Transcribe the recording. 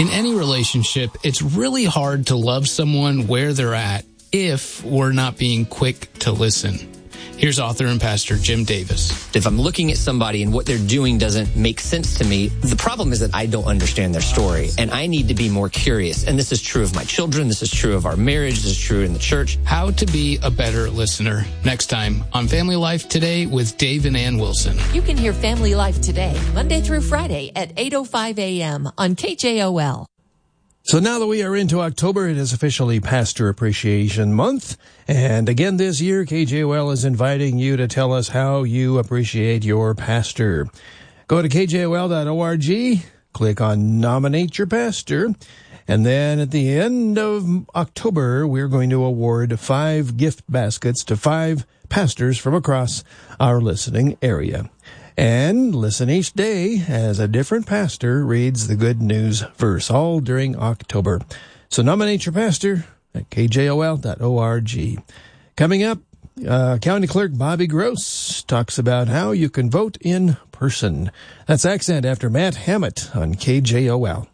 In any relationship, it's really hard to love someone where they're at if we're not being quick to listen. Here's author and pastor Jim Davis. If I'm looking at somebody and what they're doing doesn't make sense to me, the problem is that I don't understand their story, and I need to be more curious. And this is true of my children. This is true of our marriage. This is true in the church. How to be a better listener. Next time on Family Life Today with Dave and Ann Wilson. You can hear Family Life Today, Monday through Friday at 8:05 a.m. on KJOL. So now that we are into October, it is officially Pastor Appreciation Month. And again this year, KJOL is inviting you to tell us how you appreciate your pastor. Go to kjol.org, click on Nominate Your Pastor, and then at the end of October, we're going to award 5 gift baskets to 5 pastors from across our listening area. And listen each day as a different pastor reads the good news verse, all during October. So nominate your pastor at kjol.org. Coming up, County Clerk Bobby Gross talks about how you can vote in person. That's Accent after Matt Hammett on KJOL.